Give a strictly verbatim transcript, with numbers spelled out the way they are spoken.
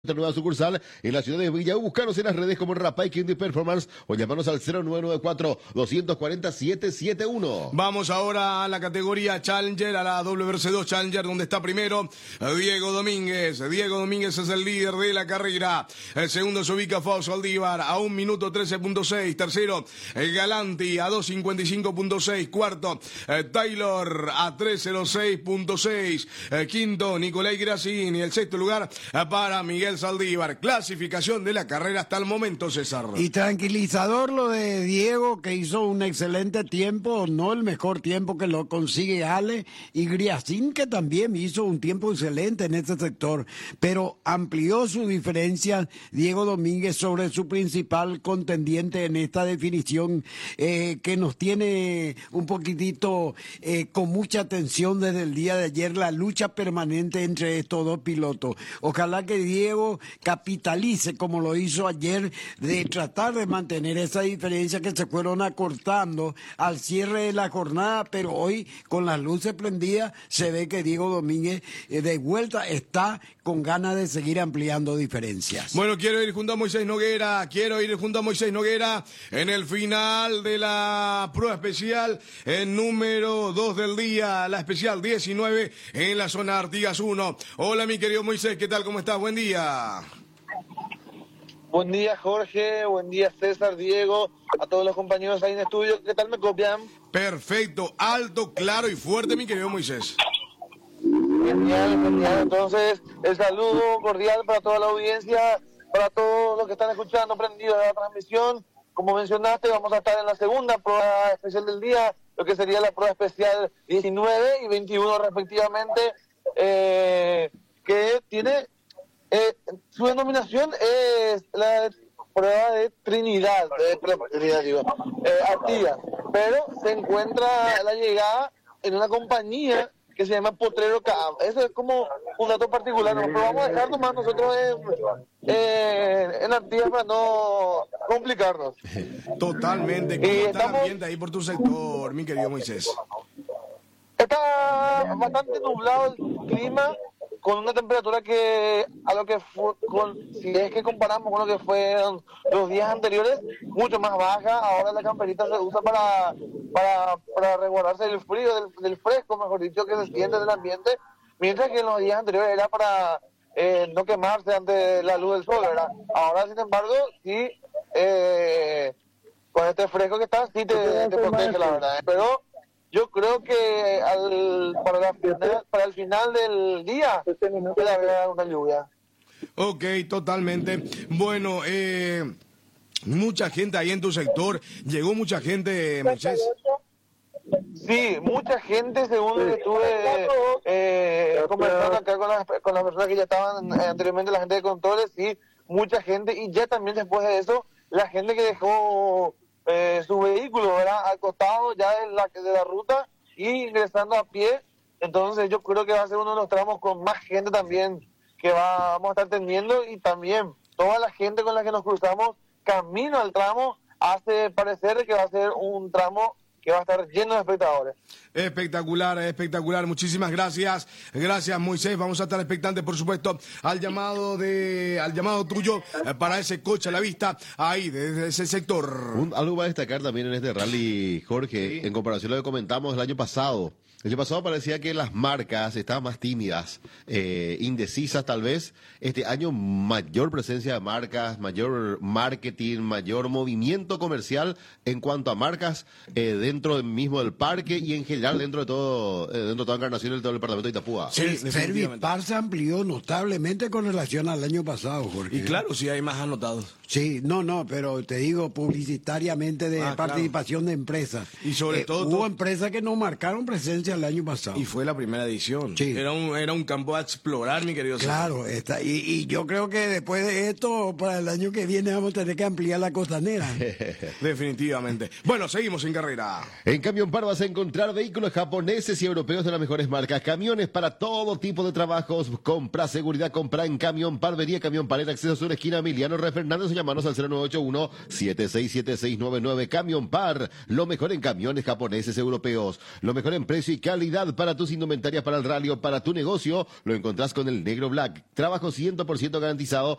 Esta nueva sucursal en la ciudad de Villa. Búscanos en las redes como Rapay Quindy Performance o llamarnos al cero nueve nueve cuatro, dos cuatro cero, siete siete uno. Vamos ahora a la categoría Challenger, a la W R C dos Challenger, donde está primero Diego Domínguez. Diego Domínguez es el líder de la carrera. El segundo se ubica Fausto Aldívar a un minuto trece punto seis. Tercero, Galanti a dos cincuenta y cinco punto seis. Cuarto, Taylor a tres cero seis punto seis. Quinto, Nicolai Grassini. El sexto lugar para Miguel Saldívar. Clasificación de la carrera hasta el momento, César. Y tranquilizador lo de Diego, que hizo un excelente tiempo, no el mejor tiempo que lo consigue Ale, y Griacín, que también hizo un tiempo excelente en este sector, pero amplió su diferencia Diego Domínguez sobre su principal contendiente en esta definición, eh, que nos tiene un poquitito eh, con mucha atención desde el día de ayer, la lucha permanente entre estos dos pilotos. Ojalá que Diego capitalice, como lo hizo ayer, de tratar de mantener esa diferencia que se fueron acortando al cierre de la jornada, pero hoy con las luces prendidas se ve que Diego Domínguez eh, de vuelta está con ganas de seguir ampliando diferencias. Bueno, quiero ir junto a Moisés Noguera, quiero ir junto a Moisés Noguera en el final de la prueba especial, el número dos del día, la especial diecinueve en la zona Artigas uno. Hola, mi querido Moisés, ¿qué tal? ¿Cómo estás? Buen día. Buen día, Jorge, buen día, César, Diego, a todos los compañeros ahí en estudio. ¿Qué tal me copian? Perfecto, alto, claro y fuerte, mi querido Moisés. Genial, genial. Entonces, el saludo cordial para toda la audiencia, para todos los que están escuchando, prendidos a la transmisión. Como mencionaste, vamos a estar en la segunda prueba especial del día, lo que sería la prueba especial diecinueve y veintiuno respectivamente, eh, que tiene... Eh, su denominación es la prueba de Trinidad, de Trinidad digo, eh, Artigas, pero se encuentra la llegada en una compañía que se llama Potrero Cam. Eso es como un dato particular, ¿no? Pero vamos a dejar nomás nosotros en, eh, en Artigas para no complicarnos. Totalmente. ¿Cómo está estamos... el ambiente ahí por tu sector, mi querido Moisés? Está bastante nublado el clima, con una temperatura que, a lo que fue, con, si es que comparamos con lo que fueron los días anteriores, mucho más baja. Ahora la camperita se usa para para, para resguardarse del frío, del, del fresco, mejor dicho, que se siente del ambiente, mientras que en los días anteriores era para eh, no quemarse ante la luz del sol, ¿verdad? Ahora, sin embargo, sí, eh, con este fresco que está, sí te, te protege, la verdad. Pero yo creo que al, para, la final, para el final del día puede haber una lluvia. Ok, totalmente. Bueno, eh, mucha gente ahí en tu sector. ¿Llegó mucha gente, Moisés? Sí, mucha gente, según lo que estuve eh, conversando acá con las, con las personas que ya estaban eh, anteriormente, la gente de controles, sí, mucha gente. Y ya también después de eso, la gente que dejó... Eh, su vehículo, ¿verdad?, al costado ya de la, de la ruta y ingresando a pie. Entonces yo creo que va a ser uno de los tramos con más gente también que va, vamos a estar teniendo, y también toda la gente con la que nos cruzamos camino al tramo hace parecer que va a ser un tramo que va a estar lleno de espectadores. Espectacular, espectacular. Muchísimas gracias. Gracias, Moisés. Vamos a estar expectantes, por supuesto, al llamado de, al llamado tuyo eh, para ese coche a la vista ahí, desde ese sector. Un, algo va a destacar también en este rally, Jorge, sí, en comparación a lo que comentamos el año pasado. El año pasado parecía que las marcas estaban más tímidas, eh, indecisas tal vez. Este año mayor presencia de marcas, mayor marketing, mayor movimiento comercial en cuanto a marcas eh, dentro del mismo del parque y en general dentro de todo, eh, dentro de toda Encarnación y de todo el departamento de Itapúa. Sí, Servipar se amplió notablemente con relación al año pasado, Jorge. Y claro, sí hay más anotados. Sí, no, no, pero te digo publicitariamente de ah, participación, claro, de empresas. Y sobre eh, todo... Hubo todo... empresas que no marcaron presencia el año pasado. Y fue la primera edición. Sí. Era un, era un campo a explorar, mi querido César. Claro, está, y, y yo creo que después de esto, para el año que viene vamos a tener que ampliar la costanera. Definitivamente. Bueno, seguimos en carrera. En Camión Par vas a encontrar vehículos japoneses y europeos de las mejores marcas. Camiones para todo tipo de trabajos. Compra seguridad, compra en Camión Par. Vería Camión Par en acceso sur, esquina Emiliano Re Fernández. Llamanos al cero nueve ocho uno, siete seis siete seis nueve nueve. Camión Par, lo mejor en camiones japoneses europeos. Lo mejor en precio y calidad para tus indumentarias para el rally o para tu negocio, lo encontrás con el Negro Black. Trabajo cien por ciento garantizado